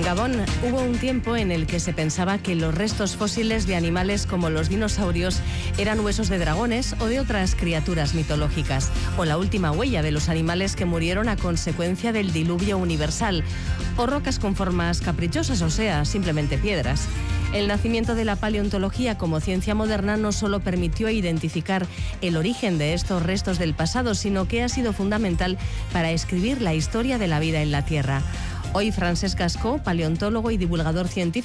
Gabón, hubo un tiempo en el que se pensaba que los restos fósiles de animales como los dinosaurios eran huesos de dragones o de otras criaturas mitológicas, o la última huella de los animales que murieron a consecuencia del diluvio universal, o rocas con formas caprichosas, o sea, simplemente piedras. El nacimiento de la paleontología como ciencia moderna no solo permitió identificar el origen de estos restos del pasado, sino que ha sido fundamental para escribir la historia de la vida en la Tierra. Hoy, Francesc Cascó, paleontólogo y divulgador científico,